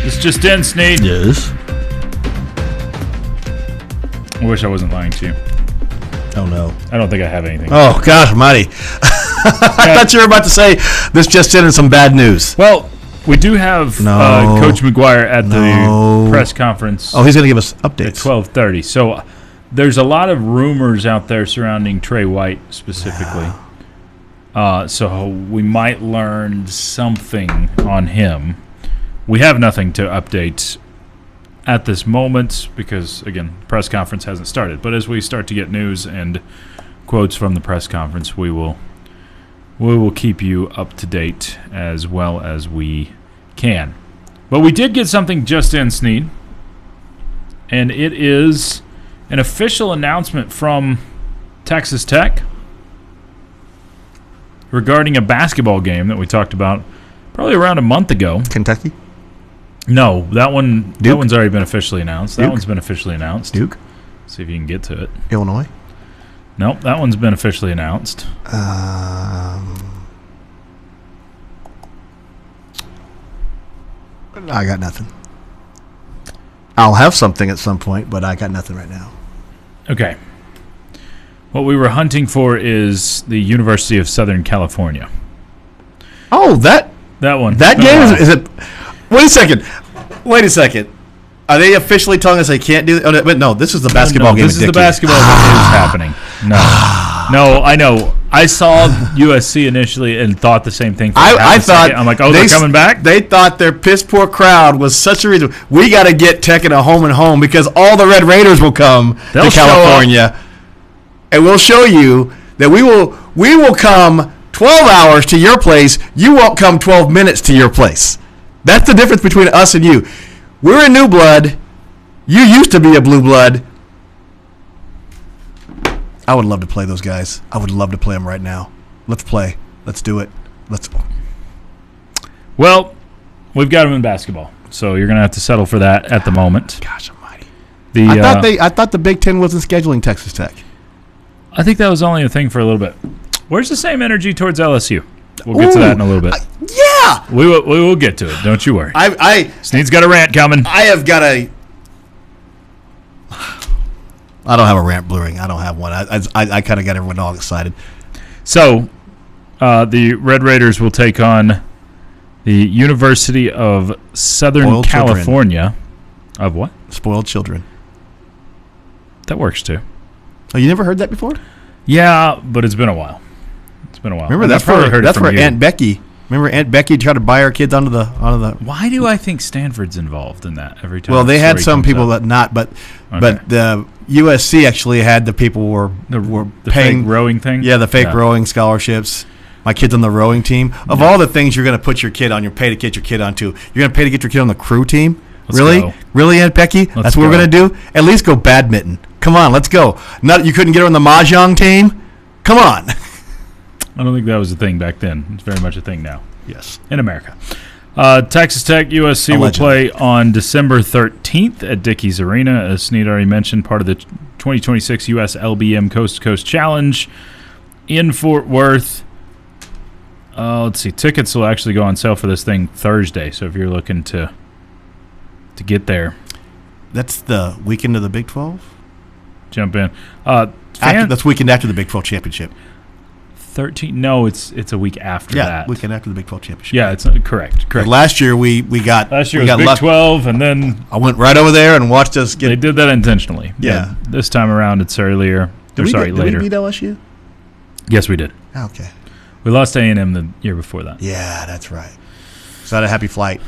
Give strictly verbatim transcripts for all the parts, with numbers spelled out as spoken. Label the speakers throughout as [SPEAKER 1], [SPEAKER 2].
[SPEAKER 1] This just in, Sneed.
[SPEAKER 2] Yes.
[SPEAKER 1] I wish I wasn't lying to you.
[SPEAKER 2] Oh, no.
[SPEAKER 1] I don't think I have anything.
[SPEAKER 2] Oh, gosh almighty. I thought you were about to say this just in and some bad news.
[SPEAKER 1] Well, we do have
[SPEAKER 2] No.
[SPEAKER 1] uh, Coach McGuire at
[SPEAKER 2] No.
[SPEAKER 1] the press conference
[SPEAKER 2] Oh, he's going to give us
[SPEAKER 1] at
[SPEAKER 2] updates.
[SPEAKER 1] twelve thirty. So uh, there's a lot of rumors out there surrounding Trey White specifically. Uh, so we might learn something on him. We have nothing to update at this moment because, again, the press conference hasn't started. But as we start to get news and quotes from the press conference, we will we will keep you up to date as well as we can. But we did get something just in, Sneed, and it is an official announcement from Texas Tech regarding a basketball game that we talked about probably around a month ago.
[SPEAKER 2] Kentucky?
[SPEAKER 1] No, that one that
[SPEAKER 2] Duke?
[SPEAKER 1] one's already been officially announced. That
[SPEAKER 2] Duke?
[SPEAKER 1] one's been officially announced.
[SPEAKER 2] Duke?
[SPEAKER 1] See if you can get to it.
[SPEAKER 2] Illinois?
[SPEAKER 1] Nope, that one's been officially announced.
[SPEAKER 2] Um, I got nothing. I'll have something at some point, but I got nothing right now.
[SPEAKER 1] Okay. What we were hunting for is the University of Southern California.
[SPEAKER 2] Oh, that
[SPEAKER 1] That one.
[SPEAKER 2] that
[SPEAKER 1] No,
[SPEAKER 2] game
[SPEAKER 1] no.
[SPEAKER 2] is, is it? Wait a second. Wait a second. Are they officially telling us they can't do it? Oh, no, but no, this is the basketball
[SPEAKER 1] no,
[SPEAKER 2] game.
[SPEAKER 1] This
[SPEAKER 2] at
[SPEAKER 1] is the
[SPEAKER 2] Dickey.
[SPEAKER 1] basketball that is happening. No, no, I know. I saw U S C initially and thought the same thing. For half
[SPEAKER 2] I, I
[SPEAKER 1] a
[SPEAKER 2] thought
[SPEAKER 1] second. I'm like, oh,
[SPEAKER 2] they
[SPEAKER 1] they're
[SPEAKER 2] s-
[SPEAKER 1] coming back.
[SPEAKER 2] They thought their piss poor crowd was such a reason. We got to get Tech in a home and home because all the Red Raiders will come
[SPEAKER 1] They'll
[SPEAKER 2] to
[SPEAKER 1] show
[SPEAKER 2] California, and we'll show you that we will we will come twelve hours to your place. You won't come twelve minutes to your place. That's the difference between us and you. We're a new blood. You used to be a blue blood. I would love to play those guys. I would love to play them right now. Let's play. Let's do it. Let's.
[SPEAKER 1] Well, we've got them in basketball, so you're gonna have to settle for that at the moment.
[SPEAKER 2] Gosh almighty.
[SPEAKER 1] The
[SPEAKER 2] I
[SPEAKER 1] uh,
[SPEAKER 2] thought they. I thought the Big Ten wasn't scheduling Texas Tech.
[SPEAKER 1] I think that was only a thing for a little bit. Where's the same energy towards L S U? We'll get to
[SPEAKER 2] Ooh,
[SPEAKER 1] that in a little bit.
[SPEAKER 2] I- yeah.
[SPEAKER 1] we will. We will get to it. Don't you worry.
[SPEAKER 2] I. I.
[SPEAKER 1] Sneed's got a rant coming.
[SPEAKER 2] I have got a. I don't have a rant brewing. I don't have one. I. I, I kind of got everyone all excited.
[SPEAKER 1] So, uh, the Red Raiders will take on the University of Southern
[SPEAKER 2] Spoiled children.
[SPEAKER 1] California. Of what?
[SPEAKER 2] Spoiled children.
[SPEAKER 1] That works too.
[SPEAKER 2] Oh, you never heard that before?
[SPEAKER 1] Yeah, but it's been a while. It's been a while.
[SPEAKER 2] Remember
[SPEAKER 1] And
[SPEAKER 2] that's
[SPEAKER 1] I've probably
[SPEAKER 2] where
[SPEAKER 1] heard it
[SPEAKER 2] that's
[SPEAKER 1] from
[SPEAKER 2] where
[SPEAKER 1] you.
[SPEAKER 2] Aunt Becky. Remember Aunt Becky tried to buy her kids onto the onto the.
[SPEAKER 1] Why do I think Stanford's involved in that every time?
[SPEAKER 2] Well,
[SPEAKER 1] that
[SPEAKER 2] they had
[SPEAKER 1] story
[SPEAKER 2] some
[SPEAKER 1] comes
[SPEAKER 2] people
[SPEAKER 1] up?
[SPEAKER 2] that not, but
[SPEAKER 1] Okay.
[SPEAKER 2] but the U S C actually had the people were
[SPEAKER 1] the,
[SPEAKER 2] were
[SPEAKER 1] the
[SPEAKER 2] paying
[SPEAKER 1] fake rowing thing.
[SPEAKER 2] Yeah, the fake
[SPEAKER 1] Yeah.
[SPEAKER 2] rowing scholarships. My kid's on the rowing team. Of
[SPEAKER 1] Yeah.
[SPEAKER 2] all the things you're going to put your kid on, you're pay to get your kid onto. You're going to pay to get your kid on the crew team.
[SPEAKER 1] Let's
[SPEAKER 2] really,
[SPEAKER 1] go.
[SPEAKER 2] really, Aunt Becky? That's what
[SPEAKER 1] go.
[SPEAKER 2] we're going to do. At least go badminton. Come on, let's go. Not you couldn't get her on the mahjong team. Come on.
[SPEAKER 1] I don't think that was a thing back then. It's very much a thing now
[SPEAKER 2] Yes.
[SPEAKER 1] in America. Uh, Texas Tech U S C
[SPEAKER 2] Allegedly.
[SPEAKER 1] will play on December thirteenth at Dickies Arena, as Snead already mentioned, part of the twenty twenty-six U S L B M Coast to Coast Challenge in Fort Worth. Uh, let's see. Tickets will actually go on sale for this thing Thursday, so if you're looking to to get there,
[SPEAKER 2] That's the weekend of the Big twelve.
[SPEAKER 1] jump in. Uh,
[SPEAKER 2] After,
[SPEAKER 1] fan,
[SPEAKER 2] that's weekend after the Big twelve championship.
[SPEAKER 1] thirteen. No, it's it's a week after
[SPEAKER 2] Yeah,
[SPEAKER 1] that.
[SPEAKER 2] weekend after the Big twelve championship.
[SPEAKER 1] Yeah, it's uh, correct. Correct.
[SPEAKER 2] Last year we we got
[SPEAKER 1] Last year
[SPEAKER 2] we
[SPEAKER 1] was
[SPEAKER 2] got
[SPEAKER 1] Big
[SPEAKER 2] lucky.
[SPEAKER 1] twelve, and then
[SPEAKER 2] I went right over there and watched us
[SPEAKER 1] they
[SPEAKER 2] get.
[SPEAKER 1] did that intentionally.
[SPEAKER 2] Yeah.
[SPEAKER 1] This time around, it's earlier.
[SPEAKER 2] Did
[SPEAKER 1] Or
[SPEAKER 2] we,
[SPEAKER 1] sorry,
[SPEAKER 2] get- did
[SPEAKER 1] later.
[SPEAKER 2] we beat L S U?
[SPEAKER 1] Yes, we did.
[SPEAKER 2] Okay.
[SPEAKER 1] We lost A and M the year before that.
[SPEAKER 2] Yeah, that's right. So I had a happy flight.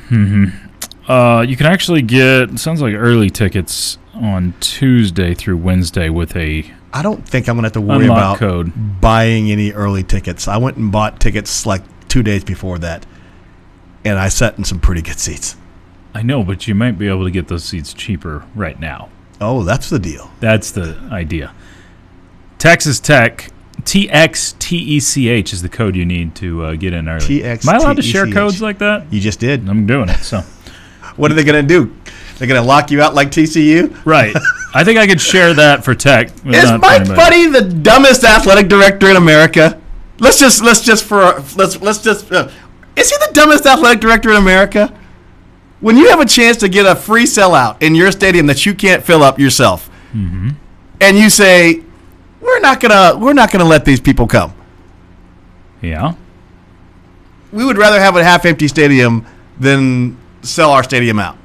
[SPEAKER 1] Uh, you can actually get, sounds like early tickets on Tuesday through Wednesday with a
[SPEAKER 2] I don't think I'm gonna have to worry
[SPEAKER 1] unlock
[SPEAKER 2] about
[SPEAKER 1] code.
[SPEAKER 2] buying any early tickets. I went and bought tickets like two days before that, and I sat in some pretty good seats.
[SPEAKER 1] I know, but you might be able to get those seats cheaper right now.
[SPEAKER 2] Oh, that's the deal.
[SPEAKER 1] That's the idea. Texas Tech, T X T E C H is the code you need to uh, get in early.
[SPEAKER 2] T X
[SPEAKER 1] Am I allowed to share
[SPEAKER 2] T E C H.
[SPEAKER 1] codes like that?
[SPEAKER 2] You just did.
[SPEAKER 1] I'm doing it, so.
[SPEAKER 2] What are they gonna do? They're gonna lock you out like T C U?
[SPEAKER 1] Right. I think I could share that for Tech.
[SPEAKER 2] Is
[SPEAKER 1] Not for
[SPEAKER 2] Mike
[SPEAKER 1] anybody.
[SPEAKER 2] Buddy the dumbest athletic director in America? Let's just let's just for let's let's just uh, is he the dumbest athletic director in America? When you have a chance to get a free sellout in your stadium that you can't fill up yourself,
[SPEAKER 1] Mm-hmm.
[SPEAKER 2] and you say, "We're not gonna, we're not gonna let these people come."
[SPEAKER 1] Yeah.
[SPEAKER 2] We would rather have a half-empty stadium than sell our stadium out.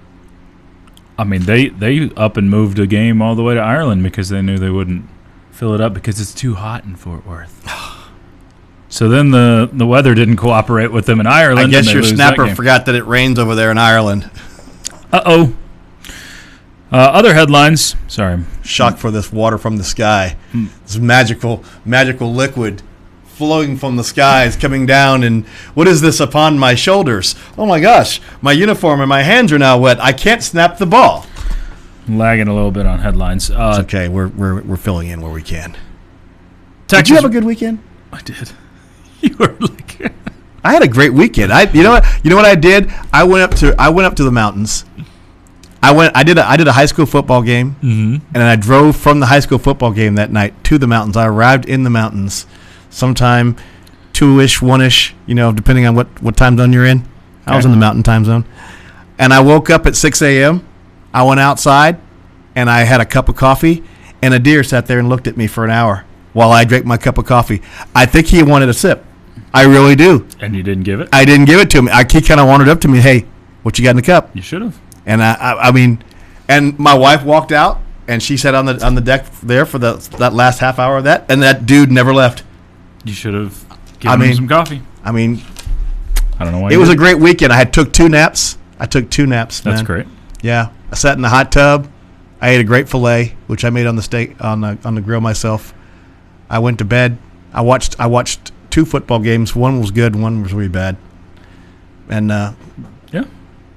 [SPEAKER 1] I mean, they, they up and moved a game all the way to Ireland because they knew they wouldn't fill it up because it's too hot in Fort Worth. So then the, the weather didn't cooperate with them in Ireland.
[SPEAKER 2] I guess
[SPEAKER 1] and they
[SPEAKER 2] your
[SPEAKER 1] lose that
[SPEAKER 2] snapper
[SPEAKER 1] game.
[SPEAKER 2] forgot that it rains over there in Ireland.
[SPEAKER 1] Uh-oh. Uh, other headlines. Sorry.
[SPEAKER 2] Shock for this water from the sky. This magical, magical liquid flowing from the skies, coming down, and what is this upon my shoulders? Oh my gosh, my uniform and my hands are now wet. I can't snap the ball.
[SPEAKER 1] Lagging a little bit on headlines. Uh,
[SPEAKER 2] It's okay, we're we're we're filling in where we can.
[SPEAKER 1] Texas,
[SPEAKER 2] Did you have a good weekend?
[SPEAKER 1] I did. You were like,
[SPEAKER 2] I had a great weekend. I you know what you know what I did? I went up to I went up to the mountains. I went I did a I did a high school football game,
[SPEAKER 1] mm-hmm.
[SPEAKER 2] and I drove from the high school football game that night to the mountains. I arrived in the mountains sometime two-ish, one-ish, you know, depending on what, what time zone you're in. I was
[SPEAKER 1] Okay.
[SPEAKER 2] in the mountain time zone. And I woke up at six a.m. I went outside, and I had a cup of coffee, and a deer sat there and looked at me for an hour while I drank my cup of coffee. I think he wanted a sip. I really do.
[SPEAKER 1] And you didn't give it?
[SPEAKER 2] I didn't give it to him. I, he kind of wandered up to me, hey, what you got in the cup?
[SPEAKER 1] You should have.
[SPEAKER 2] And I, I, I mean, and my wife walked out, and she sat on the on the deck there for the that last half hour of that, and that dude never left.
[SPEAKER 1] You should have given
[SPEAKER 2] I mean-
[SPEAKER 1] him some coffee.
[SPEAKER 2] I mean,
[SPEAKER 1] I don't know why
[SPEAKER 2] it
[SPEAKER 1] you
[SPEAKER 2] was a
[SPEAKER 1] did.
[SPEAKER 2] great weekend. I had took two naps. I took two naps.
[SPEAKER 1] That's
[SPEAKER 2] man.
[SPEAKER 1] great.
[SPEAKER 2] Yeah, I sat in the hot tub. I ate a great fillet, which I made on the steak on the on the grill myself. I went to bed. I watched I watched two football games. One was good, and one was really bad. And uh,
[SPEAKER 1] Yeah.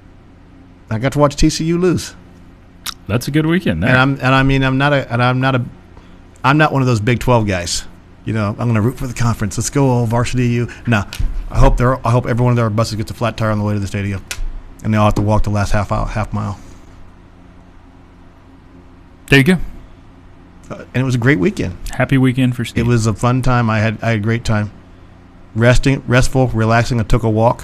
[SPEAKER 2] I got to watch T C U lose.
[SPEAKER 1] That's a good weekend. There.
[SPEAKER 2] And I'm and I mean I'm not a and I'm not a I'm not one of those Big twelve guys. You know, I'm going to root for the conference. Let's go, all varsity U. No, I hope they're. I hope every one of their buses gets a flat tire on the way to the stadium, and they all have to walk the last half hour, half mile.
[SPEAKER 1] There you go.
[SPEAKER 2] Uh, and it was a great weekend.
[SPEAKER 1] Happy weekend for Steve.
[SPEAKER 2] It was a fun time. I had I had a great time, resting, restful, relaxing. I took a walk.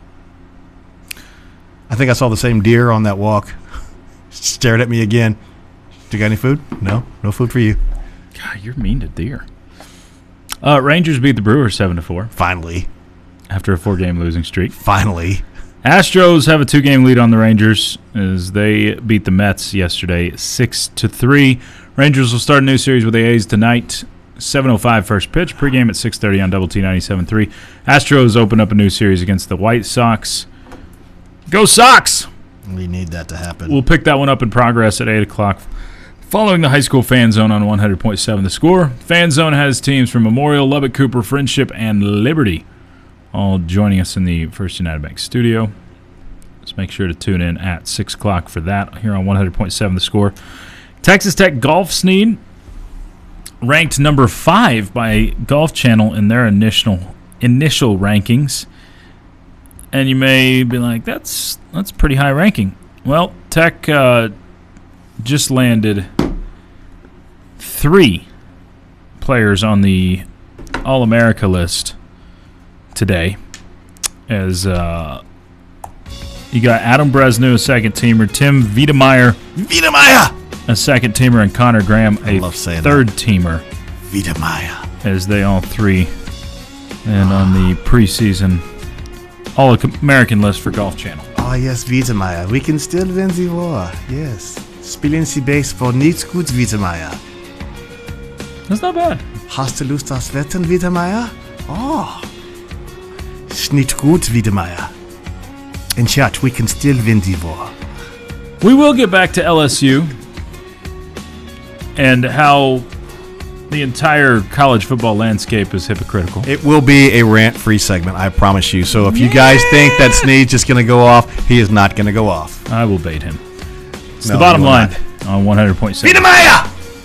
[SPEAKER 2] I think I saw the same deer on that walk. Stared at me again. Do you got any food? No, no food for you.
[SPEAKER 1] God, you're mean to deer. Uh, Rangers beat the Brewers seven to four
[SPEAKER 2] Finally,
[SPEAKER 1] after a four-game losing streak.
[SPEAKER 2] finally.
[SPEAKER 1] Astros have a two-game lead on the Rangers as they beat the Mets yesterday six to three. Rangers will start a new series with the A's tonight. seven oh five first pitch. Pregame at six thirty on Double T ninety-seven point three. Astros open up a new series against the White Sox. Go Sox!
[SPEAKER 2] We need that to happen.
[SPEAKER 1] We'll pick that one up in progress at eight o'clock. Following the high school fan zone on one hundred point seven The Score. Fan zone has teams from Memorial, Lubbock, Cooper, Friendship, and Liberty all joining us in the First United Bank studio. Let's make sure to tune in at six o'clock for that here on one hundred point seven The Score. Texas Tech Golf Snead ranked number five by Golf Channel in their initial initial rankings. And you may be like, that's that's pretty high ranking. Well, Tech uh, just landed three players on the All-America list today. As uh, you got Adam Bresnu, a second-teamer, Tim Wiedemeyer,
[SPEAKER 2] Wiedemeyer!
[SPEAKER 1] a second-teamer, and Connor Graham, a
[SPEAKER 2] love saying
[SPEAKER 1] third-teamer,
[SPEAKER 2] Wiedemeyer.
[SPEAKER 1] as they all three and on the preseason All-American list for Golf Channel.
[SPEAKER 2] Oh, yes, Wiedemeyer. We can still win the war. Yes. Spielen Sie Base for nichts gut, Wiedemeyer.
[SPEAKER 1] That's not bad.
[SPEAKER 2] Hast du Lust aufs Wetten, Wiedemeyer? Oh. Ist nicht gut, Wiedemeyer. In short, we can still win the war.
[SPEAKER 1] We will get back to L S U and how the entire college football landscape is hypocritical.
[SPEAKER 2] It will be a rant-free segment, I promise you. So if you guys think that Snead's just going to go off, he is not going to go off.
[SPEAKER 1] I will bait him. It's
[SPEAKER 2] No,
[SPEAKER 1] the bottom
[SPEAKER 2] you will
[SPEAKER 1] line
[SPEAKER 2] not.
[SPEAKER 1] on one hundred point seven.
[SPEAKER 2] Wiedemeyer!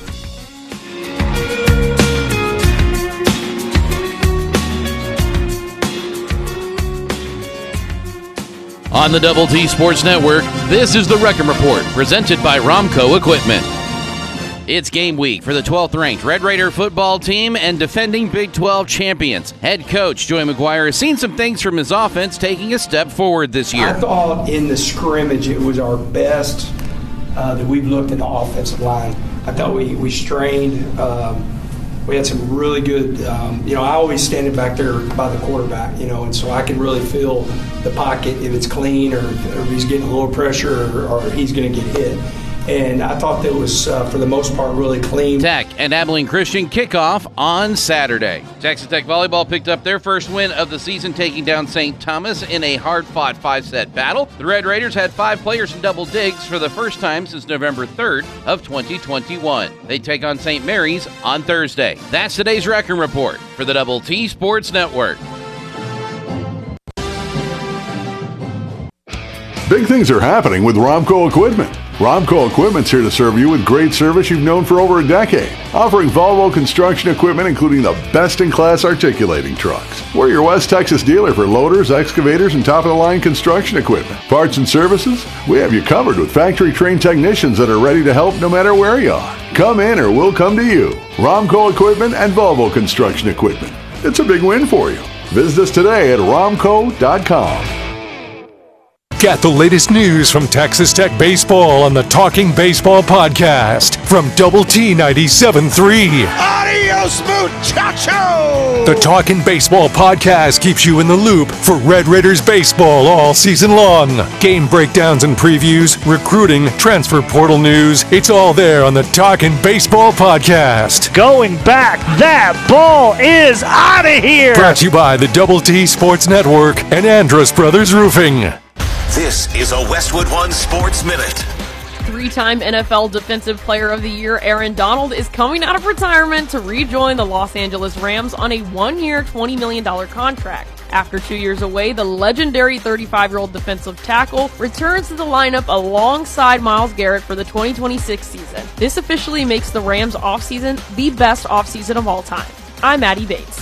[SPEAKER 3] On the Double T Sports Network, this is the Wrecking Report, presented by Romco Equipment. It's game week for the twelfth ranked Red Raider football team and defending Big twelve champions. Head coach Joey McGuire has seen some things from his offense taking a step forward this year.
[SPEAKER 4] I thought in the scrimmage it was our best uh, that we've looked in the offensive line. I thought we, we strained. Um, we had some really good, um, you know, I always standing back there by the quarterback, you know, and so I can really feel the pocket if it's clean or, or if he's getting a little pressure or, or he's going to get hit. And I thought that was, uh, for the most part, really clean.
[SPEAKER 3] Tech and Abilene Christian kickoff on Saturday. Texas Tech Volleyball picked up their first win of the season, taking down Saint Thomas in a hard-fought five-set battle. The Red Raiders had five players in double digs for the first time since November third of twenty twenty-one. They take on Saint Mary's on Thursday. That's today's Wrecking Report for the Double T Sports Network.
[SPEAKER 5] Big things are happening with Romco Equipment. Romco Equipment's here to serve you with great service you've known for over a decade, offering Volvo construction equipment including the best-in-class articulating trucks. We're your West Texas dealer for loaders, excavators, and top-of-the-line construction equipment. Parts and services? We have you covered with factory-trained technicians that are ready to help no matter where you are. Come in or we'll come to you. Romco Equipment and Volvo Construction Equipment. It's a big win for you. Visit us today at romco dot com.
[SPEAKER 6] Get the latest news from Texas Tech Baseball on the Talking Baseball podcast from Double T ninety-seven point three.
[SPEAKER 7] Adios, muchacho!
[SPEAKER 6] The Talking Baseball podcast keeps you in the loop for Red Raiders baseball all season long. Game breakdowns and previews, recruiting, transfer portal news. It's all there on the Talking Baseball podcast.
[SPEAKER 8] Going back, that ball is out of here!
[SPEAKER 6] Brought to you by the Double T Sports Network and Andrus Brothers Roofing.
[SPEAKER 7] This is a Westwood One Sports Minute.
[SPEAKER 9] Three-time N F L Defensive Player of the Year Aaron Donald is coming out of retirement to rejoin the Los Angeles Rams on a one-year, twenty million dollars contract. After two years away, the legendary thirty-five-year-old defensive tackle returns to the lineup alongside Myles Garrett for the twenty twenty-six season. This officially makes the Rams offseason the best offseason of all time. I'm Maddie Bates.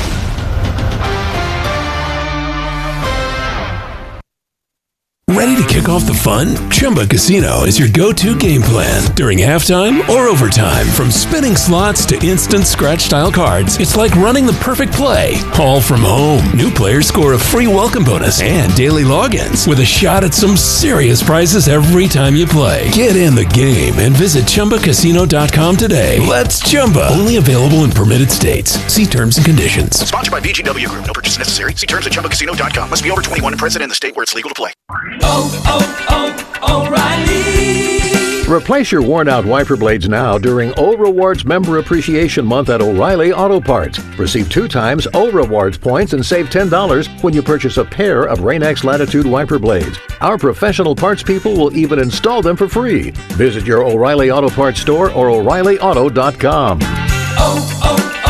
[SPEAKER 10] Ready to kick off the fun? Chumba Casino is your go-to game plan during halftime or overtime. From spinning slots to instant scratch-style cards, it's like running the perfect play, all from home. New players score a free welcome bonus and daily logins with a shot at some serious prizes every time you play. Get in the game and visit Chumba Casino dot com today. Let's Chumba. Only available in permitted states. See terms and conditions.
[SPEAKER 7] Sponsored by B G W Group. No purchase necessary. See terms at Chumba Casino dot com. Must be over twenty-one and present in the state where it's legal to play.
[SPEAKER 11] Oh, oh, oh, O'Reilly!
[SPEAKER 12] Replace your worn-out wiper blades now during O Rewards Member Appreciation Month at O'Reilly Auto Parts. Receive two times O Rewards points and save ten dollars when you purchase a pair of Rain-X Latitude wiper blades. Our professional parts people will even install them for free. Visit your O'Reilly Auto Parts store or O'Reilly Auto dot com.
[SPEAKER 11] Oh,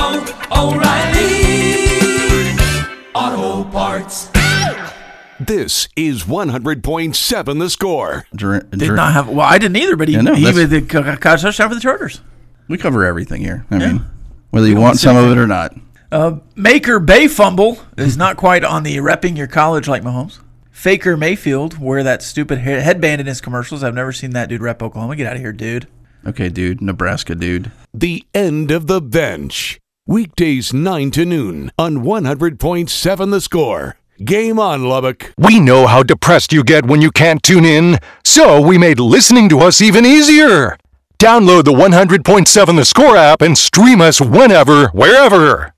[SPEAKER 11] oh, oh, O'Reilly Auto Parts.
[SPEAKER 13] This is one hundred point seven The Score.
[SPEAKER 14] Dr-
[SPEAKER 15] Did dr- not have. Well, I didn't either, but he,
[SPEAKER 14] yeah, no,
[SPEAKER 15] he even caught a touchdown for the Chargers.
[SPEAKER 14] We cover everything here. I
[SPEAKER 15] yeah.
[SPEAKER 14] mean, whether you want some of it or not.
[SPEAKER 15] Uh, Maker Bay fumble is not quite on the repping your college like Mahomes. Faker Mayfield wear that stupid headband in his commercials. I've never seen that dude rep Oklahoma. Get out of here, dude.
[SPEAKER 14] Okay, dude. Nebraska, dude.
[SPEAKER 13] The end of the bench. Weekdays nine to noon on one hundred point seven The Score. Game on, Lubbock.
[SPEAKER 6] We know how depressed you get when you can't tune in, so we made listening to us even easier. Download the one hundred point seven The Score app and stream us whenever, wherever.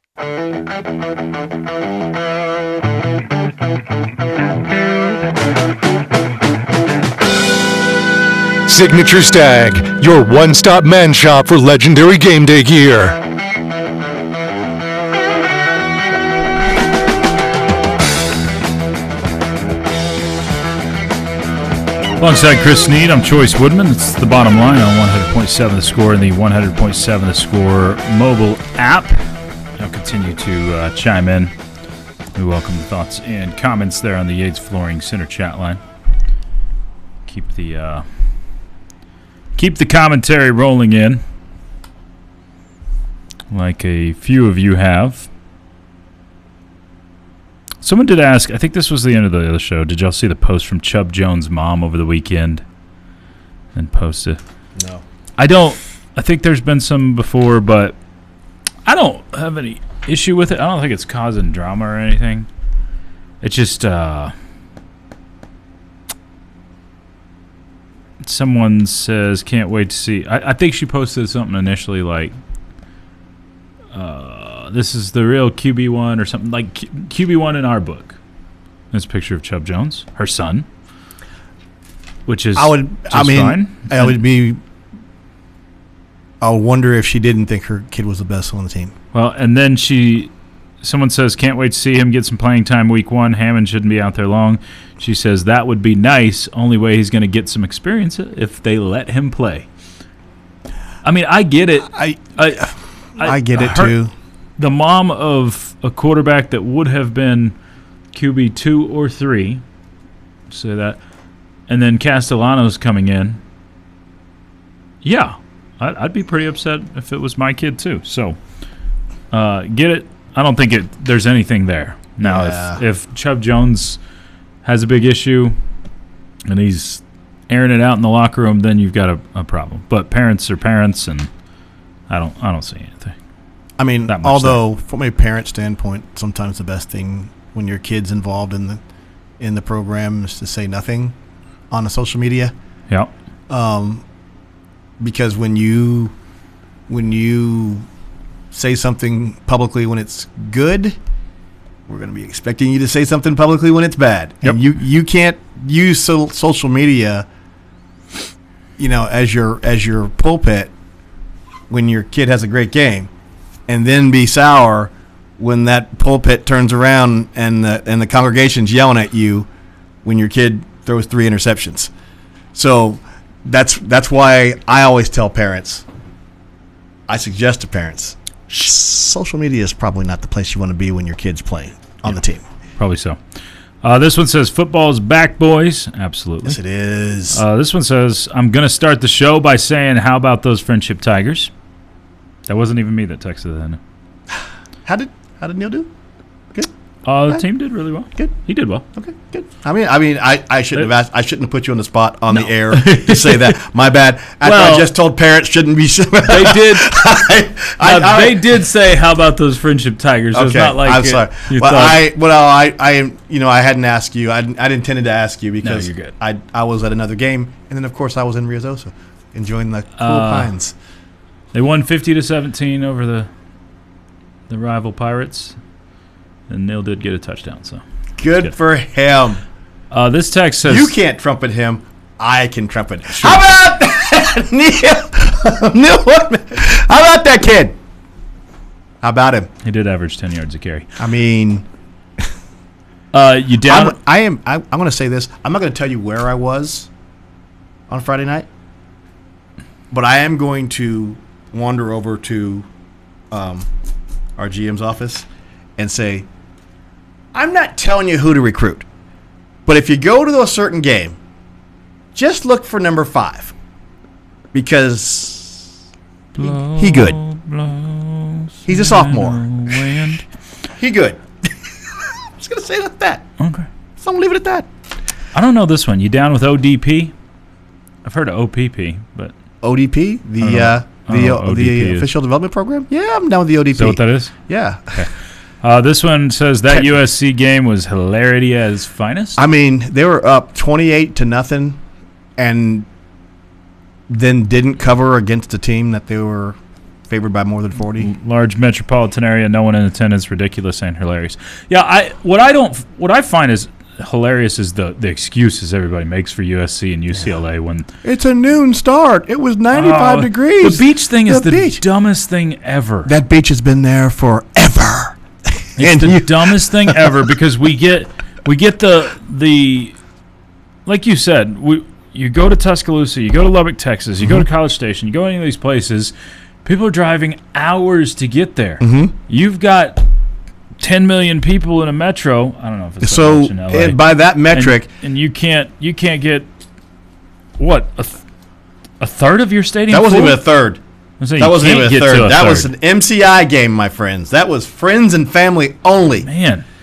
[SPEAKER 6] Signature Stag, your one-stop man shop for legendary game day gear.
[SPEAKER 1] Alongside Chris Snead, I'm Choice Woodman. It's the bottom line on one hundred point seven The Score and the one hundred point seven The Score mobile app. I'll continue to uh, chime in. We welcome the thoughts and comments there on the Yates Flooring Center chat line. Keep the uh, keep the commentary rolling in, like a few of you have. Someone did ask, I think this was the end of the other show, did y'all see the post from Chubb Jones' mom over the weekend? And post it?
[SPEAKER 2] No.
[SPEAKER 1] I don't, I think there's been some before, but I don't have any issue with it. I don't think it's causing drama or anything. It's just uh, someone says, can't wait to see. I, I think she posted something initially like, uh, this is the real Q B one or something like Q- QB one in our book. This picture of Chubb Jones, her son, which is
[SPEAKER 2] I would. I mean,
[SPEAKER 1] fine.
[SPEAKER 2] I would be. I wonder if she didn't think her kid was the best one on the team.
[SPEAKER 1] Well, and then she, someone says, can't wait to see him get some playing time week one. Hammond shouldn't be out there long. She says that would be nice. Only way he's going to get some experience if they let him play. I mean, I get it.
[SPEAKER 2] I
[SPEAKER 1] I,
[SPEAKER 2] I, I get it
[SPEAKER 1] her,
[SPEAKER 2] too.
[SPEAKER 1] The mom of a quarterback that would have been Q B two or three, say that, and then Castellanos coming in. Yeah. I'd be pretty upset if it was my kid too. So, uh, get it? I don't think it. There's anything there now.
[SPEAKER 2] Yeah.
[SPEAKER 1] If if Chubb Jones has a big issue and he's airing it out in the locker room, then you've got a, a problem. But parents are parents, and I don't. I don't see anything.
[SPEAKER 2] I mean,
[SPEAKER 1] That much
[SPEAKER 2] although from a parent standpoint, sometimes the best thing when your kid's involved in the in the program is to say nothing on the social media.
[SPEAKER 1] Yeah.
[SPEAKER 2] Um. Because when you when you say something publicly when it's good, we're going to be expecting you to say something publicly when it's bad.
[SPEAKER 1] Yep.
[SPEAKER 2] And you you can't use so, social media, you know, as your as your pulpit when your kid has a great game, and then be sour when that pulpit turns around and the and the congregation's yelling at you when your kid throws three interceptions. So. That's that's why I always tell parents, I suggest to parents, social media is probably not the place you want to be when your kid's playing on
[SPEAKER 1] yeah,
[SPEAKER 2] the team.
[SPEAKER 1] Probably so. Uh, this one says, football's back, boys. Absolutely.
[SPEAKER 2] Yes, it is.
[SPEAKER 1] Uh, this one says, I'm going to start the show by saying, how about those Friendship Tigers? That wasn't even me that texted that.
[SPEAKER 2] How did how did Neil do? Good.
[SPEAKER 1] Uh, the team did really well.
[SPEAKER 2] Good.
[SPEAKER 1] He did well.
[SPEAKER 2] Okay, good. I mean, I mean, I, I shouldn't have asked. I shouldn't have put you on the spot on
[SPEAKER 1] No.
[SPEAKER 2] the air to say that. My bad. After
[SPEAKER 1] Well,
[SPEAKER 2] I just told parents shouldn't be.
[SPEAKER 1] They did.
[SPEAKER 2] I, I,
[SPEAKER 1] Now,
[SPEAKER 2] I,
[SPEAKER 1] they did say, how about those Friendship Tigers?
[SPEAKER 2] Okay,
[SPEAKER 1] It's not like
[SPEAKER 2] I'm
[SPEAKER 1] it-
[SPEAKER 2] sorry.
[SPEAKER 1] you
[SPEAKER 2] Well,
[SPEAKER 1] thought-
[SPEAKER 2] I well, I, I, you know, I hadn't asked you. I, I intended to ask you because
[SPEAKER 1] you're good.
[SPEAKER 2] I, I was at another game, and then of course I was in Riazosa, enjoying the cool
[SPEAKER 1] Uh,
[SPEAKER 2] pines.
[SPEAKER 1] They won fifty to seventeen over the the rival Pirates, and Neil did get a touchdown. So
[SPEAKER 2] Good,
[SPEAKER 1] good.
[SPEAKER 2] for him.
[SPEAKER 1] uh, this text says,
[SPEAKER 2] You can't trumpet him. I can trumpet. How about that, Neil? Neil Woodman. How about that kid? How about him?
[SPEAKER 1] He did average ten yards a carry.
[SPEAKER 2] I mean,
[SPEAKER 1] Uh, you down?
[SPEAKER 2] I'm, I am. I, I'm going to say this. I'm not going to tell you where I was on Friday night, but I am going to wander over to um, our G M's office and say, I'm not telling you who to recruit, but if you go to a certain game, just look for number five because he, he good. He's a sophomore.
[SPEAKER 1] Wind.
[SPEAKER 2] He good. I'm just going to say it like that.
[SPEAKER 1] Okay.
[SPEAKER 2] So I'm going to leave it at that.
[SPEAKER 1] I don't know this one. You down with O D P? I've heard of O P P, but
[SPEAKER 2] O D P,
[SPEAKER 1] I don't
[SPEAKER 2] the
[SPEAKER 1] know-
[SPEAKER 2] uh,
[SPEAKER 1] I don't
[SPEAKER 2] the
[SPEAKER 1] know what
[SPEAKER 2] uh,
[SPEAKER 1] O D P
[SPEAKER 2] the
[SPEAKER 1] is.
[SPEAKER 2] official development program. Yeah, I'm down with the O D P.
[SPEAKER 1] Is that what that is?
[SPEAKER 2] Yeah.
[SPEAKER 1] Okay. Uh, this one says that U S C game was hilarity at its finest.
[SPEAKER 2] I mean, they were up twenty-eight to nothing, and then didn't cover against a team that they were favored by more than forty.
[SPEAKER 1] Large metropolitan area, no one in attendance, ridiculous and hilarious. Yeah, I what I don't what I find is hilarious is the the excuses everybody makes for U S C and U C L A when
[SPEAKER 2] It's a noon start. It was ninety-five
[SPEAKER 1] Oh,
[SPEAKER 2] degrees.
[SPEAKER 1] The beach thing is
[SPEAKER 2] The
[SPEAKER 1] the
[SPEAKER 2] beach.
[SPEAKER 1] dumbest thing ever.
[SPEAKER 2] That beach has been there forever.
[SPEAKER 1] It's the dumbest thing ever because we get we get the the like you said, we you go to Tuscaloosa, you go to Lubbock, Texas, you go to College Station, you go to any of these places, people are driving hours to get there.
[SPEAKER 2] Mhm.
[SPEAKER 1] You've got ten million people in a metro. I don't know if it's
[SPEAKER 2] So,
[SPEAKER 1] that much in L A.
[SPEAKER 2] and by that metric-
[SPEAKER 1] and, and you can't you can't get what a, th- a third of your stadium.
[SPEAKER 2] That wasn't
[SPEAKER 1] full?
[SPEAKER 2] even a third.
[SPEAKER 1] I'm saying
[SPEAKER 2] That
[SPEAKER 1] you
[SPEAKER 2] wasn't
[SPEAKER 1] can't
[SPEAKER 2] even a
[SPEAKER 1] get
[SPEAKER 2] third.
[SPEAKER 1] to a
[SPEAKER 2] That was
[SPEAKER 1] third.
[SPEAKER 2] an M C I game, my friends. That was friends and family only.
[SPEAKER 1] Man.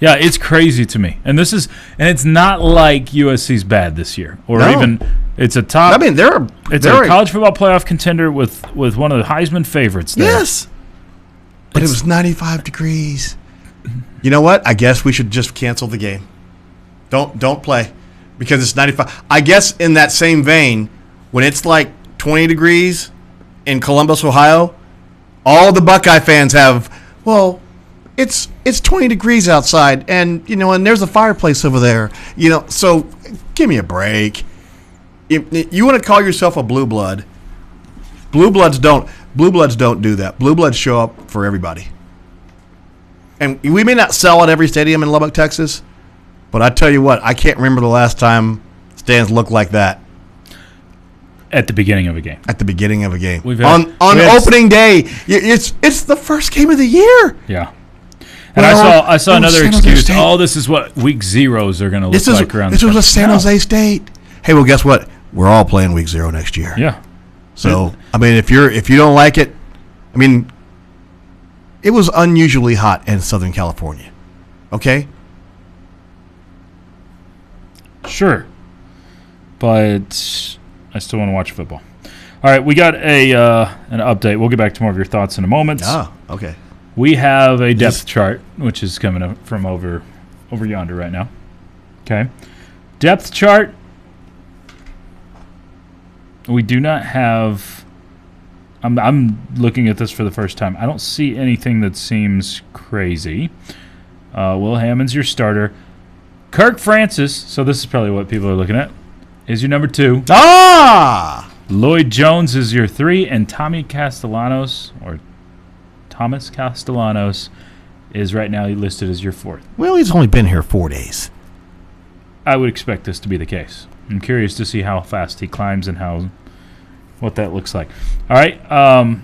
[SPEAKER 1] Yeah, it's crazy to me. And this is, and it's not like U S C's bad this year, or
[SPEAKER 2] No.
[SPEAKER 1] even it's a top.
[SPEAKER 2] I mean, they're a,
[SPEAKER 1] it's
[SPEAKER 2] they're
[SPEAKER 1] a college football playoff contender with with one of the Heisman favorites. There.
[SPEAKER 2] Yes, but it was ninety-five degrees. You know what? I guess we should just cancel the game. Don't don't play because it's ninety-five. I guess in that same vein, when it's like twenty degrees in Columbus, Ohio, all the Buckeye fans have, well, it's it's twenty degrees outside, and you know, and there's a fireplace over there. You know, so give me a break. If you want to call yourself a blue blood, blue bloods don't blue bloods don't do that. Blue bloods show up for everybody. And we may not sell at every stadium in Lubbock, Texas, but I tell you what, I can't remember the last time stands looked like that.
[SPEAKER 1] At the beginning of a game.
[SPEAKER 2] At the beginning of a game.
[SPEAKER 1] We've had,
[SPEAKER 2] on on
[SPEAKER 1] we had,
[SPEAKER 2] opening day, it's it's the first game of the year.
[SPEAKER 1] Yeah. And
[SPEAKER 2] Well,
[SPEAKER 1] I saw I saw
[SPEAKER 2] oh,
[SPEAKER 1] another
[SPEAKER 2] San Jose
[SPEAKER 1] excuse.
[SPEAKER 2] State.
[SPEAKER 1] Oh, this is what week zeros are going to look
[SPEAKER 2] This is
[SPEAKER 1] like around
[SPEAKER 2] this
[SPEAKER 1] the
[SPEAKER 2] was a
[SPEAKER 1] country.
[SPEAKER 2] San
[SPEAKER 1] No.
[SPEAKER 2] Jose State. Hey, well, guess what? We're all playing week zero next year.
[SPEAKER 1] Yeah.
[SPEAKER 2] So I mean, if you're if you don't like it, I mean, it was unusually hot in Southern California. Okay.
[SPEAKER 1] Sure. But I still want to watch football. All right, we got a uh, an update. We'll get back to more of your thoughts in a moment.
[SPEAKER 2] Ah, okay.
[SPEAKER 1] We have a depth chart, which is coming up from over over yonder right now. Okay. Depth chart. We do not have... I'm, I'm looking at this for the first time. I don't see anything that seems crazy. Uh, Will Hammond's your starter. Kirk Francis, so this is probably what people are looking at, is your number two.
[SPEAKER 2] Ah!
[SPEAKER 1] Lloyd Jones is your three, and Tommy Castellanos, or Thomas Castellanos, is right now listed as your fourth.
[SPEAKER 2] Well, he's only been here four days.
[SPEAKER 1] I would expect this to be the case. I'm curious to see how fast he climbs and how what that looks like. All right. Um,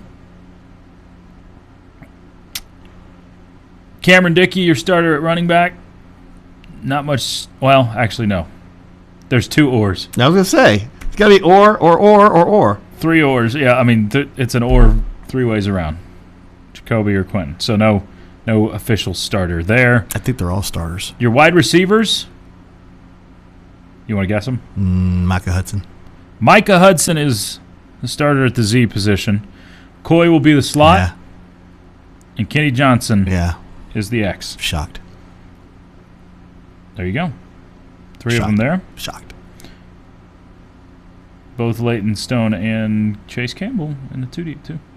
[SPEAKER 1] Cameron Dickey, your starter at running back. Not much. Well, actually, no. There's two ors.
[SPEAKER 2] I was going to say, it's got to be or, or, or, or, or.
[SPEAKER 1] Three ors. Yeah, I mean, th- it's an or three ways around. Jacoby or Quentin. So no no official starter there.
[SPEAKER 2] I think they're all starters.
[SPEAKER 1] Your wide receivers. You want to guess them?
[SPEAKER 2] Mm, Micah Hudson.
[SPEAKER 1] Micah Hudson is the starter at the Z position. Coy will be the slot.
[SPEAKER 2] Yeah.
[SPEAKER 1] And Kenny Johnson
[SPEAKER 2] yeah.
[SPEAKER 1] is the X.
[SPEAKER 2] Shocked.
[SPEAKER 1] There you go. Three
[SPEAKER 2] Shocked.
[SPEAKER 1] of them there.
[SPEAKER 2] Shocked.
[SPEAKER 1] Both Leighton Stone and Chase Campbell in the two deep, too.